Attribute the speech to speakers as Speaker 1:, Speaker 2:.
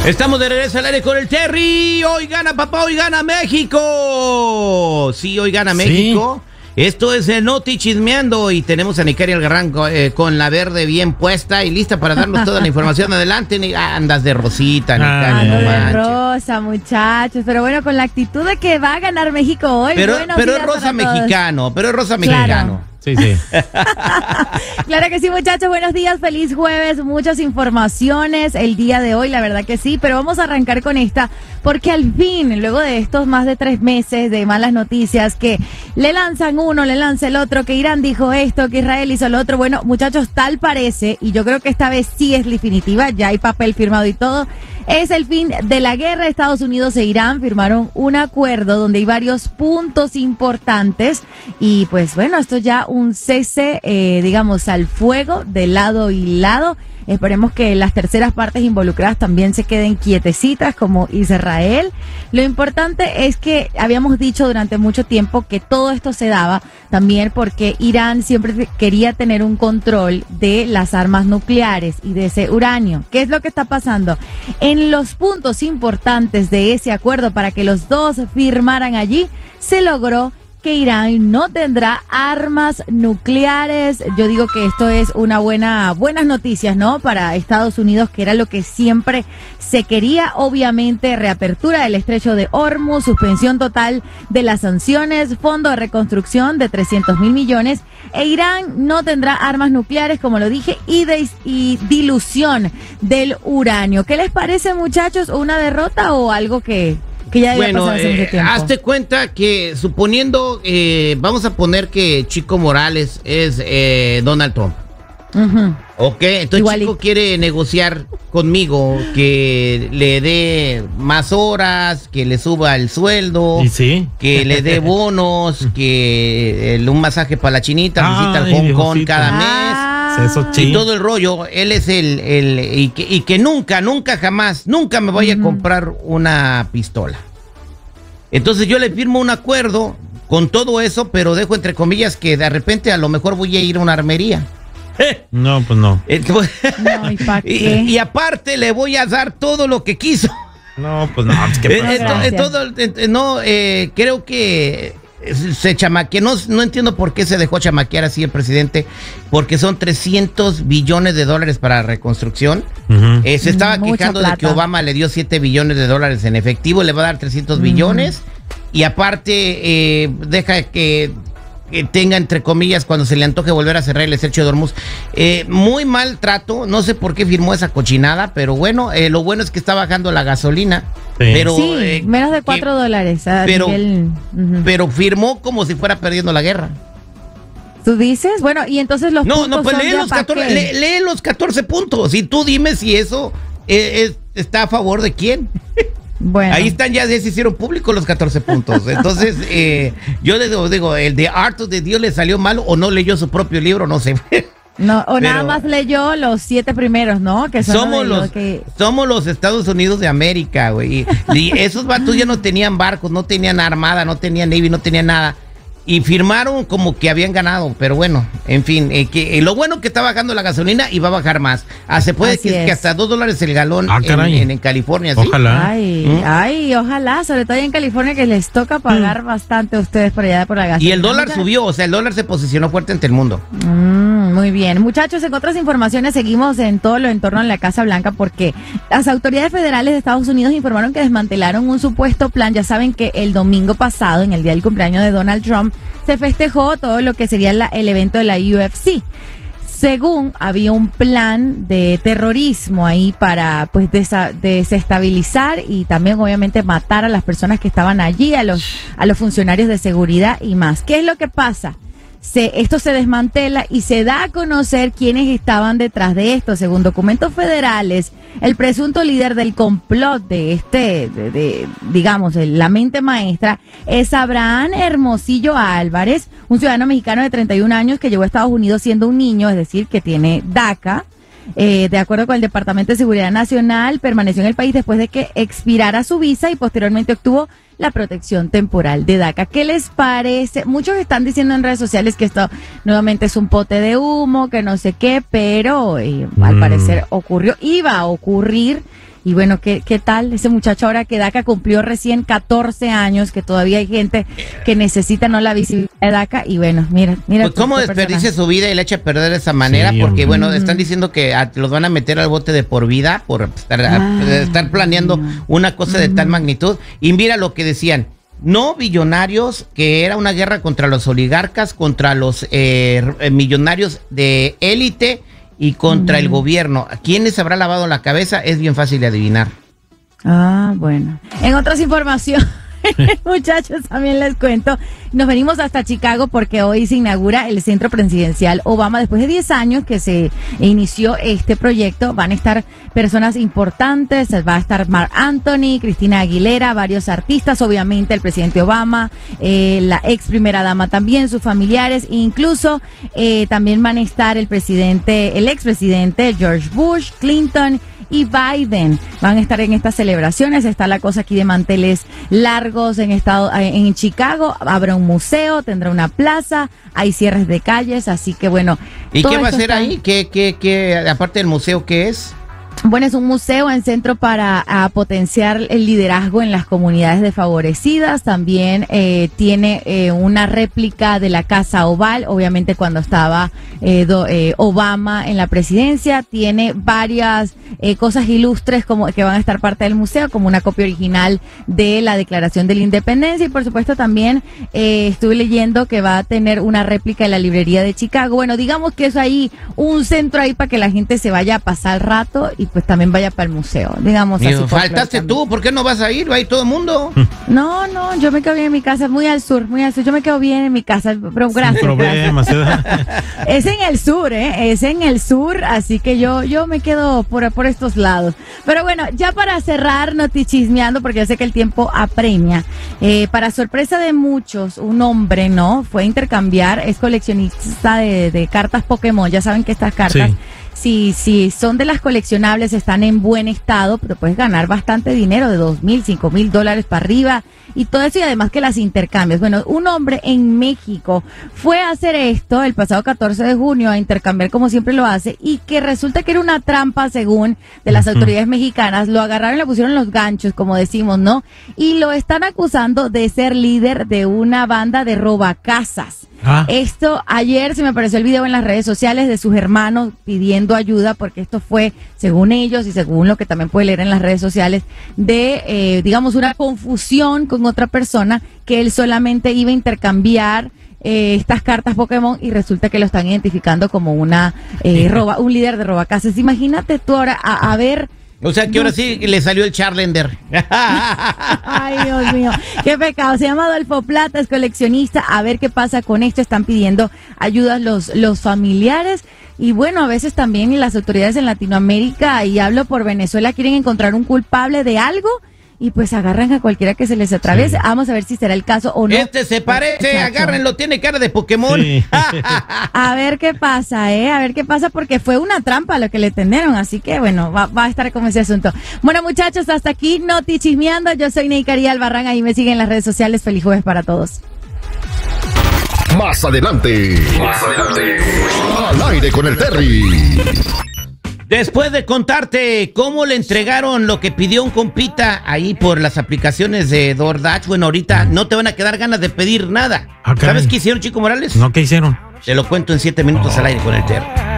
Speaker 1: Estamos de regreso al aire con el Terry. Hoy gana papá, hoy gana México. Sí, hoy gana México. Esto es el Noti Chismeando y tenemos a Nicari Algarrán con la verde bien puesta y lista para darnos toda la información. Adelante, andas de rosita, Nicari.
Speaker 2: Ando de rosa, muchachos. Pero bueno, con la actitud de que va a ganar México hoy.
Speaker 1: Pero es rosa mexicano, mexicano.
Speaker 2: Sí. Claro que sí, muchachos, buenos días, feliz jueves, muchas informaciones el día de hoy, la verdad que sí, pero vamos a arrancar con esta, porque al fin, luego de estos más de 3 meses de malas noticias, que le lanzan uno, le lanza el otro, que Irán dijo esto, que Israel hizo lo otro, bueno, muchachos, tal parece, y yo creo que esta vez sí es definitiva, ya hay papel firmado y todo, es el fin de la guerra. Estados Unidos e Irán firmaron un acuerdo donde hay varios puntos importantes y pues bueno, esto ya un cese, digamos, al fuego de lado y lado. Esperemos que las terceras partes involucradas también se queden quietecitas como Israel. Lo importante es que habíamos dicho durante mucho tiempo que todo esto se daba también porque Irán siempre quería tener un control de las armas nucleares y de ese uranio. ¿Qué es lo que está pasando? En los puntos importantes de ese acuerdo para que los dos firmaran allí, se logró que Irán no tendrá armas nucleares. Yo digo que esto es buenas noticias, ¿no? Para Estados Unidos, que era lo que siempre se quería. Obviamente, reapertura del estrecho de Hormuz, suspensión total de las sanciones, fondo de reconstrucción de 300.000 millones. E Irán no tendrá armas nucleares, como lo dije, y dilución del uranio. ¿Qué les parece, muchachos? ¿Una derrota o algo que ya debía pasar hace mucho tiempo?
Speaker 1: Hazte cuenta que suponiendo, vamos a poner que Chico Morales es Donald Trump. Ok, entonces igualito. Chico quiere negociar conmigo que le dé más horas, que le suba el sueldo, que le dé bonos, que un masaje para la chinita, visita al Hong Kong cada mes. Eso, y todo el rollo. Él es y que nunca me vaya a comprar una pistola. Entonces yo le firmo un acuerdo con todo eso, pero dejo entre comillas que de repente a lo mejor voy a ir a una armería.
Speaker 3: No, pues no.
Speaker 1: Entonces,
Speaker 2: no, ¿y para qué?
Speaker 1: Y aparte le voy a dar todo lo que quiso.
Speaker 3: No, pues no, es que
Speaker 1: creo que se chamaqueó. No entiendo por qué se dejó chamaquear así el presidente, porque son $300 billones para la reconstrucción. Se estaba quejando de que Obama le dio $7 billones en efectivo, le va a dar 300 billones y aparte deja que tenga entre comillas cuando se le antoje volver a cerrar el estrecho de Hormuz. Muy mal trato, no sé por qué firmó esa cochinada, pero bueno, lo bueno es que está bajando la gasolina. Pero
Speaker 2: menos de $4.
Speaker 1: Pero firmó como si fuera perdiendo la guerra.
Speaker 2: ¿Tú dices? Bueno, y entonces los puntos
Speaker 1: No, pues lee los 14 puntos y tú dime si eso está a favor de quién.
Speaker 2: Bueno.
Speaker 1: Ahí están, ya se hicieron públicos los 14 puntos. Entonces, yo le digo, el de Art of the Deal le salió mal o no leyó su propio libro, no sé.
Speaker 2: No, o nada más leyó los 7 primeros, ¿no? Que
Speaker 1: somos los Estados Unidos de América, güey. Y esos vatos ya no tenían barcos, no tenían armada, no tenían Navy, no tenían nada. Y firmaron como que habían ganado, pero bueno, en fin, lo bueno que está bajando la gasolina y va a bajar más. Se puede decir que hasta $2 el galón en California, ¿sí?
Speaker 3: Ojalá.
Speaker 2: Ojalá, sobre todo en California que les toca pagar bastante a ustedes por allá por la gasolina.
Speaker 1: Y el dólar subió, o sea, el dólar se posicionó fuerte ante el mundo.
Speaker 2: Muy bien. Muchachos, en otras informaciones seguimos en todo lo en torno a la Casa Blanca porque las autoridades federales de Estados Unidos informaron que desmantelaron un supuesto plan. Ya saben que el domingo pasado, en el día del cumpleaños de Donald Trump, se festejó todo lo que sería el evento de la UFC. Según había un plan de terrorismo ahí para pues desestabilizar y también obviamente matar a las personas que estaban allí, a los funcionarios de seguridad y más. ¿Qué es lo que pasa? Esto se desmantela y se da a conocer quiénes estaban detrás de esto. Según documentos federales, el presunto líder del complot de digamos, la mente maestra es Abraham Hermosillo Álvarez, un ciudadano mexicano de 31 años que llegó a Estados Unidos siendo un niño, es decir, que tiene DACA. De acuerdo con el Departamento de Seguridad Nacional, permaneció en el país después de que expirara su visa y posteriormente obtuvo la protección temporal de DACA. ¿Qué les parece? Muchos están diciendo en redes sociales que esto nuevamente es un pote de humo, que no sé qué, pero al parecer iba a ocurrir Y bueno, ¿qué tal ese muchacho ahora que DACA cumplió recién 14 años, que todavía hay gente que necesita no la visibilidad de DACA? Y bueno, mira.
Speaker 1: Pues cómo desperdicia su vida y la echa a perder de esa manera, sí, porque bueno, están diciendo que los van a meter al bote de por vida por estar planeando una cosa de tal magnitud. Y mira lo que decían. No billonarios, que era una guerra contra los oligarcas, contra los millonarios de élite y contra el gobierno. ¿A quiénes habrá lavado la cabeza? Es bien fácil de adivinar.
Speaker 2: Bueno. En otras informaciones, muchachos, también les cuento. Nos venimos hasta Chicago porque hoy se inaugura el Centro Presidencial Obama. Después de 10 años que se inició este proyecto, van a estar personas importantes. Va a estar Marc Anthony, Cristina Aguilera, varios artistas, obviamente el presidente Obama, la ex primera dama también, sus familiares, incluso también van a estar el expresidente George Bush, Clinton y Biden. Van a estar en estas celebraciones. Está la cosa aquí de manteles largos en Chicago. Habrá un museo, tendrá una plaza, hay cierres de calles, así que bueno.
Speaker 1: ¿Y qué va a hacer ahí? ¿Qué, aparte del museo, qué es?
Speaker 2: Bueno, es un museo en centro para potenciar el liderazgo en las comunidades desfavorecidas. También tiene una réplica de la Casa Oval, obviamente cuando estaba Obama en la presidencia. Tiene varias cosas ilustres como que van a estar parte del museo, como una copia original de la Declaración de la Independencia. Y por supuesto también estuve leyendo que va a tener una réplica de la librería de Chicago. Bueno, digamos que es ahí un centro ahí para que la gente se vaya a pasar rato y pues también vaya para el museo, digamos así.
Speaker 1: Faltaste tú, ¿por qué no vas a ir? Va a ir todo el mundo.
Speaker 2: No, yo me quedo bien en mi casa, muy al sur, yo me quedo bien en mi casa, pero gracias. Sin problemas. Es en el sur, es en el sur, así que yo me quedo por estos lados. Pero bueno, ya para cerrar, notichismeando, porque yo sé que el tiempo apremia, para sorpresa de muchos, un hombre, ¿no? Fue a intercambiar, es coleccionista de cartas Pokémon, ya saben que estas cartas... Sí. Si son de las coleccionables, están en buen estado, pero puedes ganar bastante dinero, de $2,000, $5,000 para arriba y todo eso, y además que las intercambias. Bueno, un hombre en México fue a hacer esto el pasado 14 de junio, a intercambiar como siempre lo hace, y que resulta que era una trampa según de las autoridades mexicanas. Lo agarraron y le pusieron los ganchos, como decimos, ¿no? Y lo están acusando de ser líder de una banda de robacasas. Esto, ayer se me apareció el video en las redes sociales de sus hermanos pidiendo ayuda, porque esto fue, según ellos y según lo que también puede leer en las redes sociales, de, digamos, una confusión con otra persona, que él solamente iba a intercambiar estas cartas Pokémon, y resulta que lo están identificando como un líder de robacasas. Imagínate tú ahora a ver...
Speaker 1: O sea que ahora sí le salió el Charlander.
Speaker 2: Ay, Dios mío, qué pecado. Se llama Adolfo Plata, es coleccionista. A ver qué pasa con esto. Están pidiendo ayuda los familiares. Y bueno, a veces también las autoridades en Latinoamérica, y hablo por Venezuela, quieren encontrar un culpable de algo y pues agarran a cualquiera que se les atraviese. Sí. Vamos a ver si será el caso o no.
Speaker 1: Se parece, agárrenlo, tiene cara de Pokémon. Sí.
Speaker 2: A ver qué pasa, a ver qué pasa, porque fue una trampa lo que le tendieron, así que bueno, va a estar como ese asunto. Bueno, muchachos, hasta aquí Noti Chismeando. Yo soy Neikari Albarrán, ahí me siguen en las redes sociales. Feliz jueves para todos.
Speaker 4: Más adelante, al aire con el Terry.
Speaker 1: Después de contarte cómo le entregaron lo que pidió un compita ahí por las aplicaciones de DoorDash, bueno, ahorita no te van a quedar ganas de pedir nada. ¿Sabes qué hicieron, Chico Morales?
Speaker 3: No, ¿qué hicieron?
Speaker 1: Te lo cuento en 7 minutos al aire con el Terry.